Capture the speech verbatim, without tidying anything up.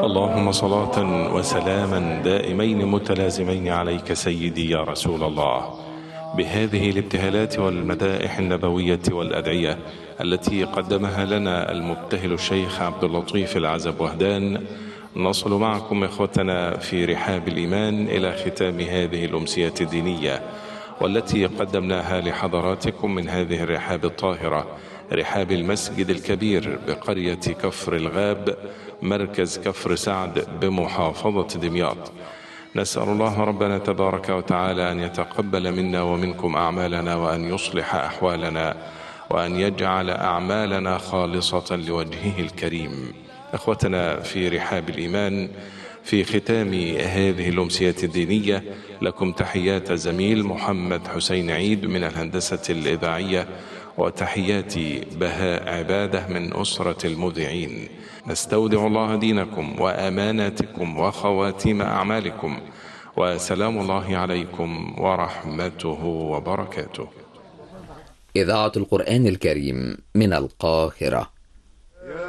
اللهم صلاة وسلاما دائمين متلازمين عليك سيدي يا رسول الله، بهذه الابتهالات والمدائح النبوية والأدعية التي قدمها لنا المبتهل الشيخ عبد اللطيف العزب وهدان، نصل معكم إخوتنا في رحاب الإيمان إلى ختام هذه الأمسية الدينية، والتي قدمناها لحضراتكم من هذه الرحاب الطاهرة، رحاب المسجد الكبير بقرية كفر الغاب، مركز كفر سعد بمحافظة دمياط. نسأل الله ربنا تبارك وتعالى أن يتقبل منا ومنكم أعمالنا، وأن يصلح أحوالنا، وأن يجعل أعمالنا خالصة لوجهه الكريم. أخوتنا في رحاب الإيمان، في ختام هذه الأمسية الدينية لكم تحيات زميل محمد حسين عيد من الهندسة الإذاعية، وتحيات بهاء عبادة من أسرة المذيعين. نستودع الله دينكم وأماناتكم وخواتيم أعمالكم، وسلام الله عليكم ورحمته وبركاته. إذاعة القرآن الكريم من القاهرة.